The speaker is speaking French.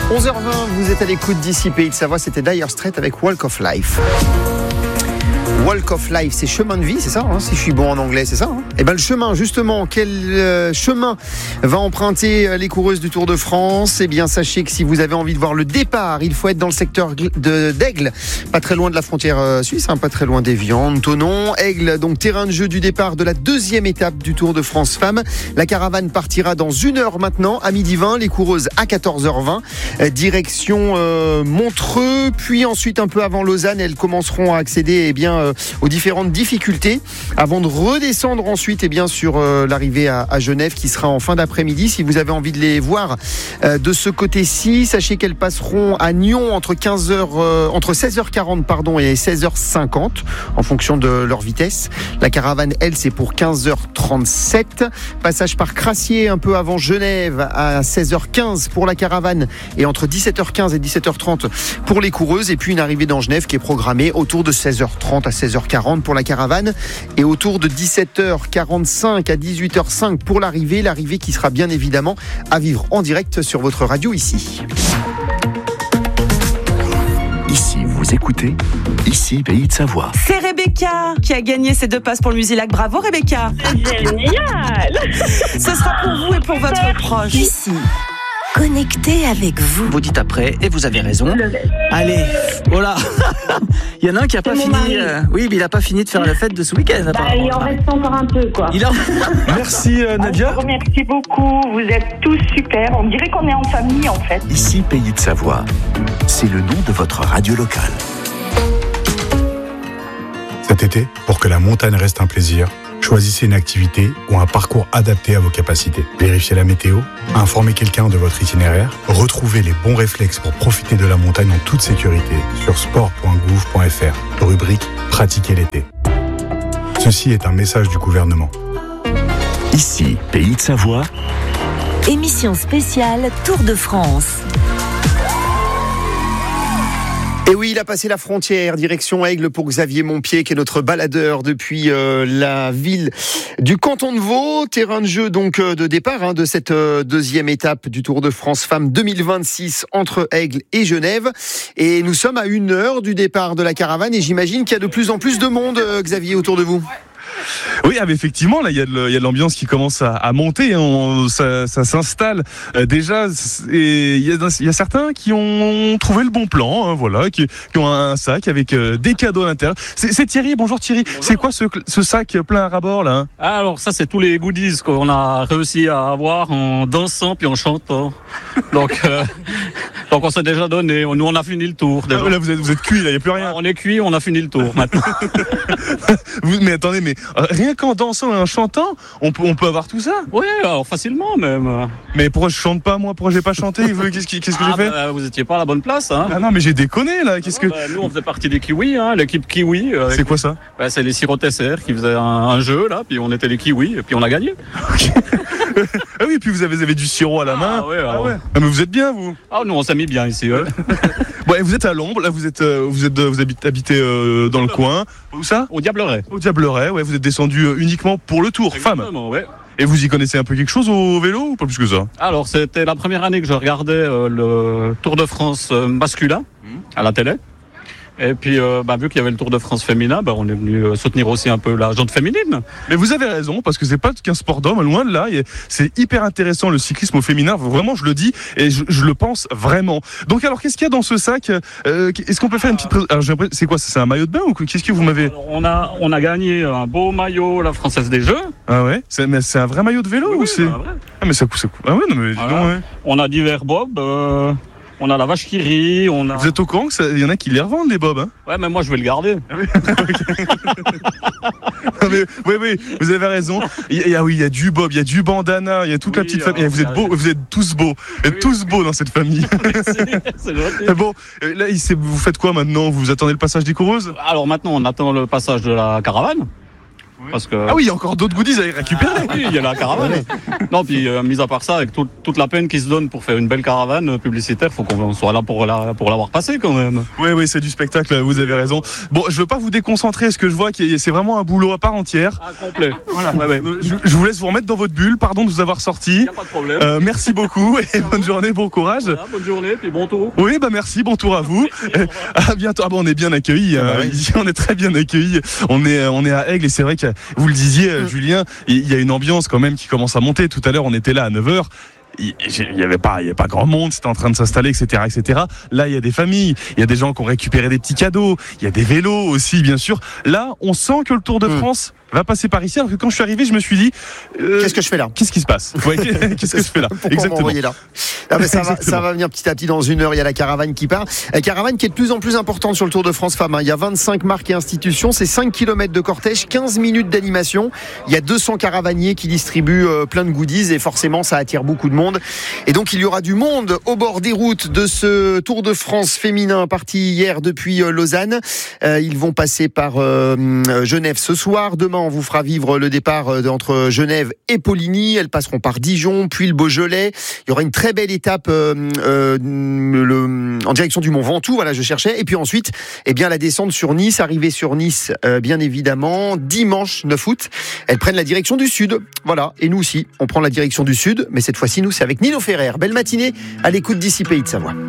11h20, vous êtes à l'écoute d'ici Pays de Savoie, c'était Dire Straits avec Walk of Life. Walk of Life, c'est chemin de vie, c'est ça, hein, si je suis bon en anglais, c'est ça, hein. Et ben le chemin, justement, quel chemin va emprunter les coureuses du Tour de France? Eh bien, sachez que si vous avez envie de voir le départ, il faut être dans le secteur d'Aigle, pas très loin de la frontière suisse, hein, pas très loin d'Évian, Thonon. Aigle, donc terrain de jeu du départ de la deuxième étape du Tour de France Femmes. La caravane partira dans 1 heure maintenant, à 12h20, les coureuses à 14h20, direction Montreux, puis ensuite un peu avant Lausanne, elles commenceront à accéder aux différentes difficultés avant de redescendre ensuite sur l'arrivée à Genève qui sera en fin d'après-midi. Si vous avez envie de les voir de ce côté-ci, sachez qu'elles passeront à Nyon entre 16h40 et 16h50 en fonction de leur vitesse. La caravane, elle, c'est pour 15h37. Passage par Crassier un peu avant Genève à 16h15 pour la caravane et entre 17h15 et 17h30 pour les coureuses, et puis une arrivée dans Genève qui est programmée autour de 16h30 à 16h40 pour la caravane et autour de 17h45 à 18h05 pour l'arrivée qui sera bien évidemment à vivre en direct sur votre radio ici. Ici, vous écoutez Ici, Pays de Savoie. C'est Rebecca qui a gagné ses 2 passes pour le Musilac. Bravo Rebecca. Génial. Ce sera pour vous et pour votre proche. Ici, connecté avec vous. Vous dites après, et vous avez raison. Allez, voilà. Il y en a un qui a pas fini. Oui, mais il a pas fini de faire la fête de ce week-end. Il en reste encore un peu, quoi. Merci Nadia. Je vous remercie beaucoup. Vous êtes tous super. On dirait qu'on est en famille, en fait. Ici, Pays de Savoie. C'est le nom de votre radio locale. Cet été, pour que la montagne reste un plaisir, choisissez une activité ou un parcours adapté à vos capacités. Vérifiez la météo, informez quelqu'un de votre itinéraire, retrouvez les bons réflexes pour profiter de la montagne en toute sécurité sur sport.gouv.fr, rubrique Pratiquer l'été. Ceci est un message du gouvernement. Ici, Pays de Savoie. Émission spéciale Tour de France. Et oui, il a passé la frontière, direction Aigle pour Xavier Montpied, qui est notre baladeur depuis la ville du canton de Vaud. Terrain de jeu donc de départ de cette deuxième étape du Tour de France Femmes 2026 entre Aigle et Genève. Et nous sommes à 1 heure du départ de la caravane et j'imagine qu'il y a de plus en plus de monde, Xavier, autour de vous. Oui, effectivement, là, il y a de l'ambiance qui commence à monter. Ça s'installe déjà. Et il y a certains qui ont trouvé le bon plan, voilà, qui ont un sac avec des cadeaux à l'intérieur. C'est Thierry. Bonjour Thierry. Bonjour. C'est quoi ce sac plein à ras-bord là? Alors ça, c'est tous les goodies qu'on a réussi à avoir en dansant puis en chantant. Donc on s'est déjà donné. Nous, on a fini le tour. Déjà. Là, vous êtes cuits. Là, il y a plus rien. On est cuits. On a fini le tour maintenant. Mais attendez, rien qu'en dansant et en chantant, on peut avoir tout ça? Oui, alors facilement même. Mais pourquoi je chante pas moi? Pourquoi j'ai pas chanté? Qu'est-ce que j'ai fait? Vous étiez pas à la bonne place, hein? Ah non, mais j'ai déconné là. Nous, on faisait partie des Kiwis, l'équipe Kiwi. C'est quoi ça? C'est les sirotesseurs qui faisaient un jeu là, puis on était les Kiwis et puis on a gagné. Ah oui, puis vous avez du sirop à la main. Ah ouais. Ah, mais vous êtes bien vous? Ah nous, on s'est mis bien ici. Ouais, vous êtes à l'ombre, là vous habitez dans le coin. Où ça? Au Diableret. Au Diableret, ouais, vous êtes descendu uniquement pour le Tour Femmes. Ouais. Et vous y connaissez un peu quelque chose au vélo ou pas plus que ça? Alors c'était la première année que je regardais le Tour de France masculin à la télé. Et puis, vu qu'il y avait le Tour de France féminin, on est venu soutenir aussi un peu la jante féminine. Mais vous avez raison, parce que c'est pas qu'un sport d'homme, loin de là. C'est hyper intéressant le cyclisme au féminin. Vraiment, je le dis et je le pense vraiment. Donc, alors, qu'est-ce qu'il y a dans ce sac? Est-ce qu'on peut faire une petite c'est quoi? C'est un maillot de bain ou qu'est-ce que vous m'avez? On a gagné un beau maillot, la Française des Jeux. Ah ouais? Mais c'est un vrai maillot de vélo ou c'est? Ah mais ça coûte. Ah ouais, non mais dis donc, ouais. On a divers bobs. On a la vache qui rit, Vous êtes au courant qu'il y en a qui les revendent, les bobs, hein? Ouais, mais moi, je vais le garder. Ah oui. Oui, vous avez raison. Il y a du bob, il y a du bandana, il y a toute la petite famille. Vous êtes beaux, vous êtes tous beaux. Vous êtes tous beaux dans cette famille. C'est gentil. Bon, là, vous faites quoi maintenant? Vous attendez le passage des coureuses? Alors maintenant, on attend le passage de la caravane. Parce que... Ah oui, il y a encore d'autres goodies à récupérer. Oui, il y a la caravane. Non, puis mis à part ça, avec toute la peine qui se donne pour faire une belle caravane publicitaire, faut qu'on soit là pour l'avoir passé quand même. Oui, c'est du spectacle, vous avez raison. Bon, je veux pas vous déconcentrer, ce que je vois, c'est vraiment un boulot à part entière. Complet. Voilà. Ouais. Je vous laisse vous remettre dans votre bulle, pardon de vous avoir sorti. Y a pas de problème. Merci beaucoup et bonne journée, bon courage. Voilà, bonne journée, puis bon tour. Oui, merci, bon tour à vous. À bientôt. Ah bon, on est bien accueillis. Ici, on est très bien accueillis. On est à Aigle et c'est vrai que vous le disiez, Julien, il y a une ambiance quand même qui commence à monter. Tout à l'heure, on était là à 9h. Il y avait pas grand monde, c'était en train de s'installer, etc. Là, il y a des familles, il y a des gens qui ont récupéré des petits cadeaux, il y a des vélos aussi, bien sûr. Là, on sent que le Tour de France va passer par ici. Alors que quand je suis arrivé, je me suis dit, qu'est-ce que je fais là ? Qu'est-ce qui se passe ? Qu'est-ce que je fais là ? Exactement. Là. Ah ben ça va venir petit à petit. Dans une heure, il y a la caravane qui part. La caravane qui est de plus en plus importante sur le Tour de France Femmes. Il y a 25 marques et institutions. C'est 5 km de cortège, 15 minutes d'animation. Il y a 200 caravaniers qui distribuent plein de goodies et forcément, ça attire beaucoup de monde. Et donc, il y aura du monde au bord des routes de ce Tour de France féminin parti hier depuis Lausanne. Ils vont passer par Genève ce soir. Demain, on vous fera vivre le départ entre Genève et Poligny. Elles passeront par Dijon, puis le Beaujolais. Il y aura une très belle étape en direction du Mont Ventoux. Voilà, je cherchais. Et puis ensuite, la descente sur Nice, arrivée sur Nice, bien évidemment, dimanche 9 août. Elles prennent la direction du sud. Voilà. Et nous aussi, on prend la direction du sud. Mais cette fois-ci, nous, c'est avec Nino Ferrer. Belle matinée à l'écoute d'ici Pays de Savoie.